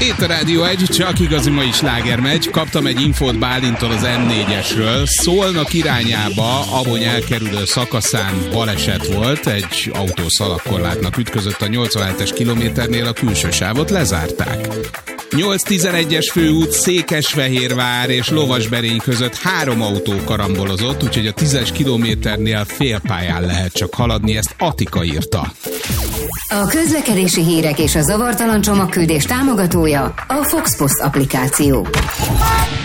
Itt a Rádió 1, csak igazi mai sláger megy. Kaptam egy infót Bálintól az M4-esről. Szolnok irányába, Abony elkerülő szakaszán baleset volt. Egy autó szalagkorlátnak ütközött a 87-es kilométernél, a külső sávot lezárták. 8-11-es főút Székesfehérvár és Lovasberény között 3 autó karambolozott, úgyhogy a 10-es kilométernél félpályán lehet csak haladni, ezt Atika írta. A közlekedési hírek és a zavartalan csomagküldés támogatója a Fox Post applikáció.